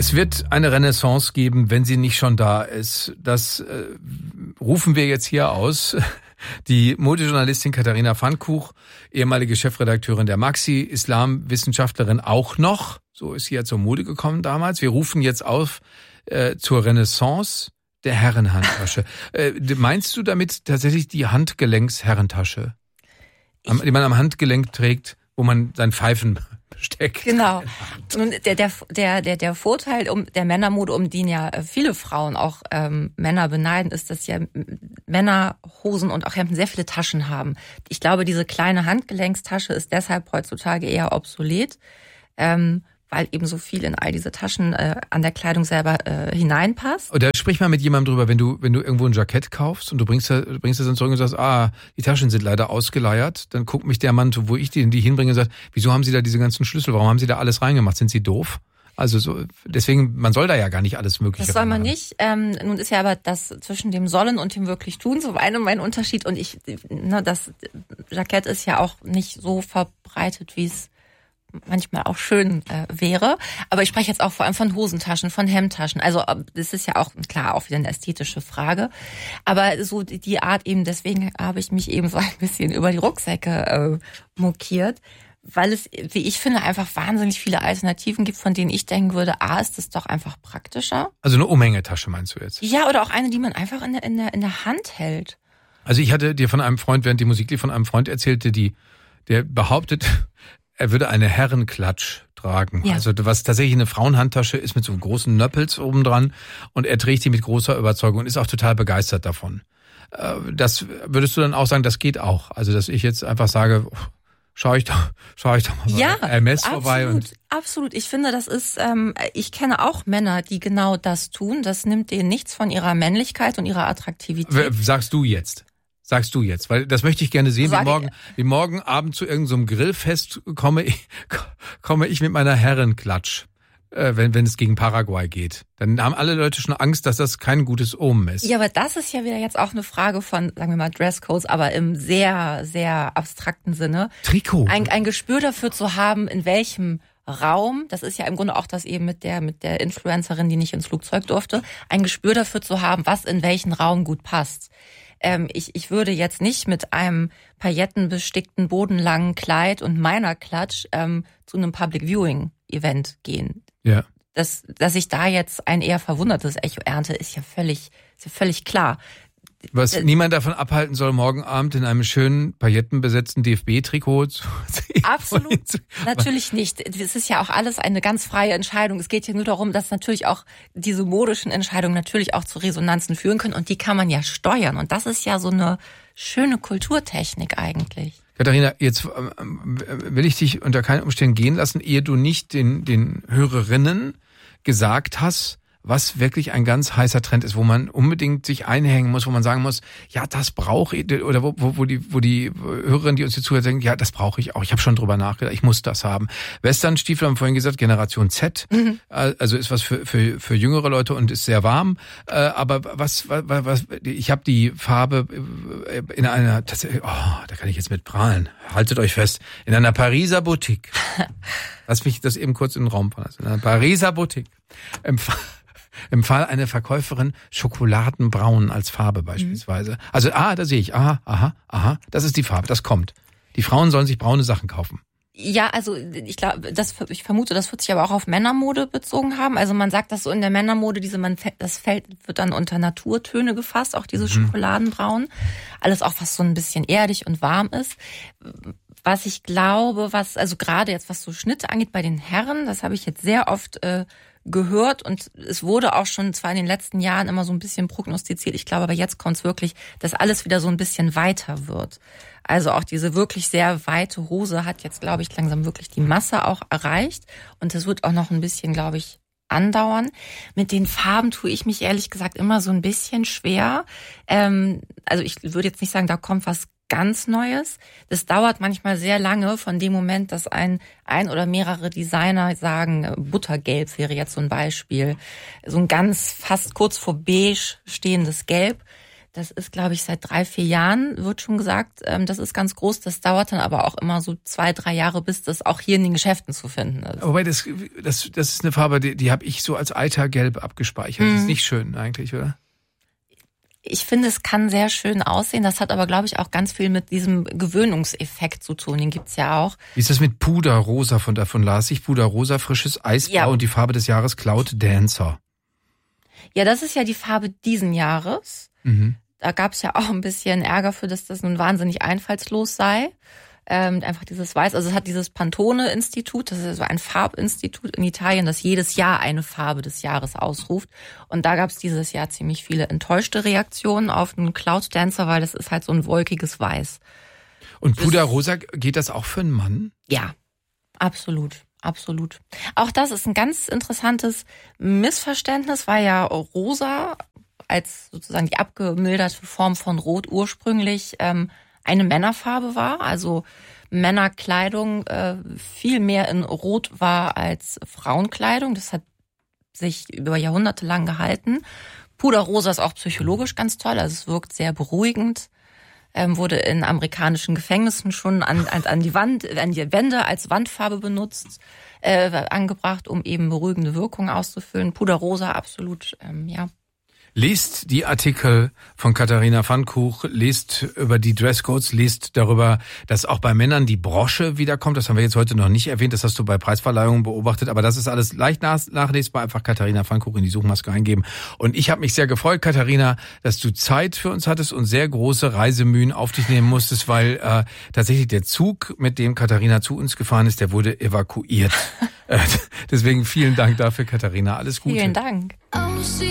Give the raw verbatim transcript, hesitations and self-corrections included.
Es wird eine Renaissance geben, wenn sie nicht schon da ist. Das äh, rufen wir jetzt hier aus. Die Modejournalistin Katharina Pfannkuch, ehemalige Chefredakteurin der Maxi, Islamwissenschaftlerin auch noch. So ist sie ja zur Mode gekommen damals. Wir rufen jetzt auf äh, zur Renaissance der Herrenhandtasche. äh, meinst du damit tatsächlich die Handgelenksherrentasche, am, die man am Handgelenk trägt, wo man sein Pfeifen steckt? Genau. Nun, der, der, der, der, der Vorteil um der Männermode, um den ja viele Frauen, auch ähm, Männer beneiden, ist, dass ja Männer Hosen und auch Hemden sehr viele Taschen haben. Ich glaube, diese kleine Handgelenkstasche ist deshalb heutzutage eher obsolet, ähm, weil eben so viel in all diese Taschen äh, an der Kleidung selber äh, hineinpasst. Oder sprich mal mit jemandem drüber, wenn du wenn du irgendwo ein Jackett kaufst und du bringst du bringst es dann zurück und sagst, ah, die Taschen sind leider ausgeleiert, dann guckt mich der Mann, wo ich die, die hinbringe, und sagt, wieso haben Sie da diese ganzen Schlüssel, warum haben Sie da alles reingemacht, sind Sie doof? Also so, deswegen, man soll da ja gar nicht alles Mögliche Das soll man machen. nicht. Ähm, nun ist ja aber das zwischen dem Sollen und dem wirklich Tun so ein, mein Unterschied. Und ich, ne, das Jackett ist ja auch nicht so verbreitet, wie es manchmal auch schön äh, wäre. Aber ich spreche jetzt auch vor allem von Hosentaschen, von Hemdtaschen. Also das ist ja auch, klar, auch wieder eine ästhetische Frage. Aber so die Art eben, deswegen habe ich mich eben so ein bisschen über die Rucksäcke äh, mokiert, weil es, wie ich finde, einfach wahnsinnig viele Alternativen gibt, von denen ich denken würde, A, ist das doch einfach praktischer. Also eine Umhängetasche meinst du jetzt? Ja, oder auch eine, die man einfach in der, in der, in der Hand hält. Also ich hatte dir von einem Freund, während die Musik lief, von einem Freund erzählte, die, der behauptet, er würde eine Herrenklatsch tragen. Ja. Also was tatsächlich eine Frauenhandtasche ist mit so großen Nöppels oben dran und er trägt die mit großer Überzeugung und ist auch total begeistert davon. Das würdest du dann auch sagen, das geht auch? Also dass ich jetzt einfach sage, schau ich doch, schau ich doch mal ja, bei Hermes absolut, vorbei. Und absolut. Ich finde, das ist, ähm, ich kenne auch Männer, die genau das tun. Das nimmt denen nichts von ihrer Männlichkeit und ihrer Attraktivität. Sagst du jetzt? Sagst du jetzt, weil das möchte ich gerne sehen, Sag wie morgen, wie morgen Abend zu irgendeinem Grillfest komme ich, komme ich mit meiner Herrenklatsch, äh, wenn, wenn es gegen Paraguay geht. Dann haben alle Leute schon Angst, dass das kein gutes Omen ist. Ja, aber das ist ja wieder jetzt auch eine Frage von, sagen wir mal, Dresscodes, aber im sehr, sehr abstrakten Sinne. Trikot. Ein, ein Gespür dafür zu haben, in welchem Raum, das ist ja im Grunde auch das eben mit der, mit der Influencerin, die nicht ins Flugzeug durfte, ein Gespür dafür zu haben, was in welchen Raum gut passt. Ähm, ich, ich würde jetzt nicht mit einem paillettenbestickten, bodenlangen Kleid und meiner Klatsch ähm, zu einem Public Viewing Event gehen. Ja. Dass, dass ich da jetzt ein eher verwundertes Echo ernte, ist ja völlig, ist ja völlig klar. Was äh, niemand davon abhalten soll, morgen Abend in einem schönen, paillettenbesetzten D F B-Trikot zu sehen. Absolut, natürlich nicht. Es ist ja auch alles eine ganz freie Entscheidung. Es geht ja nur darum, dass natürlich auch diese modischen Entscheidungen natürlich auch zu Resonanzen führen können und die kann man ja steuern. Und das ist ja so eine schöne Kulturtechnik eigentlich. Katharina, jetzt will ich dich unter keinen Umständen gehen lassen, ehe du nicht den, den Hörerinnen gesagt hast, was wirklich ein ganz heißer Trend ist, wo man unbedingt sich einhängen muss, wo man sagen muss, ja, das brauche ich, oder wo, wo, wo die, wo die Hörerinnen, die uns hier zuhören, sagen, ja, das brauche ich auch. Ich habe schon drüber nachgedacht, ich muss das haben. Westernstiefel haben wir vorhin gesagt, Generation Z, mhm. also ist was für, für, für jüngere Leute und ist sehr warm. Aber was, was, was ich habe die Farbe in einer, oh, da kann ich jetzt mit prahlen. Haltet euch fest, in einer Pariser Boutique. Lass mich das eben kurz in den Raum fallen. In einer Pariser Boutique. Im Fall eine Verkäuferin Schokoladenbraun als Farbe beispielsweise. Mhm. Also, ah, da sehe ich, aha, aha, aha, das ist die Farbe, das kommt. Die Frauen sollen sich braune Sachen kaufen. Ja, also ich glaube, das ich vermute, das wird sich aber auch auf Männermode bezogen haben. Also man sagt das so in der Männermode, diese man das Feld wird dann unter Naturtöne gefasst, auch diese mhm. Schokoladenbraun. Alles auch, was so ein bisschen erdig und warm ist. Was ich glaube, was also gerade jetzt was so Schnitte angeht bei den Herren, das habe ich jetzt sehr oft äh, gehört und es wurde auch schon zwar in den letzten Jahren immer so ein bisschen prognostiziert, ich glaube aber jetzt kommt es wirklich, dass alles wieder so ein bisschen weiter wird. Also auch diese wirklich sehr weite Hose hat jetzt, glaube ich, langsam wirklich die Masse auch erreicht und das wird auch noch ein bisschen, glaube ich, andauern. Mit den Farben tue ich mich ehrlich gesagt immer so ein bisschen schwer. Ähm, also ich würde jetzt nicht sagen, da kommt was ganz Neues. Das dauert manchmal sehr lange von dem Moment, dass ein ein oder mehrere Designer sagen, Buttergelb wäre jetzt so ein Beispiel. So ein ganz fast kurz vor beige stehendes Gelb. Das ist, glaube ich, seit drei, vier Jahren, wird schon gesagt, das ist ganz groß. Das dauert dann aber auch immer so zwei, drei Jahre, bis das auch hier in den Geschäften zu finden ist. Wobei, das, das, das ist eine Farbe, die, die habe ich so als Eitergelb abgespeichert. Mhm. Das ist nicht schön eigentlich, oder? Ich finde, es kann sehr schön aussehen. Das hat aber, glaube ich, auch ganz viel mit diesem Gewöhnungseffekt zu tun. Den gibt's ja auch. Wie ist das mit Puderrosa? Von davon las ich. Puderrosa, frisches Eisblau ja. Und die Farbe des Jahres Cloud Dancer. Ja, das ist ja die Farbe diesen Jahres. Mhm. Da gab's ja auch ein bisschen Ärger für, dass das nun wahnsinnig einfallslos sei. Ähm, einfach dieses Weiß. Also es hat dieses Pantone-Institut, das ist so ein Farbinstitut in Italien, das jedes Jahr eine Farbe des Jahres ausruft. Und da gab's dieses Jahr ziemlich viele enttäuschte Reaktionen auf einen Cloud Dancer, weil das ist halt so ein wolkiges Weiß. Und Puderrosa, geht das auch für einen Mann? Ja, absolut. Absolut. Auch das ist ein ganz interessantes Missverständnis, weil ja rosa als sozusagen die abgemilderte Form von Rot ursprünglich ähm, eine Männerfarbe war. Also Männerkleidung äh, viel mehr in Rot war als Frauenkleidung. Das hat sich über Jahrhunderte lang gehalten. Puderrosa ist auch psychologisch ganz toll. Also es wirkt sehr beruhigend. Ähm, wurde in amerikanischen Gefängnissen schon an, an, an die Wand, an die Wände als Wandfarbe benutzt, äh, angebracht, um eben beruhigende Wirkung auszufüllen. Puderrosa absolut, ähm, ja. Lest die Artikel von Katharina Pfannkuch, lest über die Dresscodes, lest darüber, dass auch bei Männern die Brosche wiederkommt. Das haben wir jetzt heute noch nicht erwähnt, das hast du bei Preisverleihungen beobachtet, aber das ist alles leicht nachlesbar. Einfach Katharina Pfannkuch in die Suchmaske eingeben. Und ich habe mich sehr gefreut, Katharina, dass du Zeit für uns hattest und sehr große Reisemühen auf dich nehmen musstest, weil äh, tatsächlich der Zug, mit dem Katharina zu uns gefahren ist, der wurde evakuiert. Deswegen vielen Dank dafür, Katharina. Alles Gute. Vielen Dank.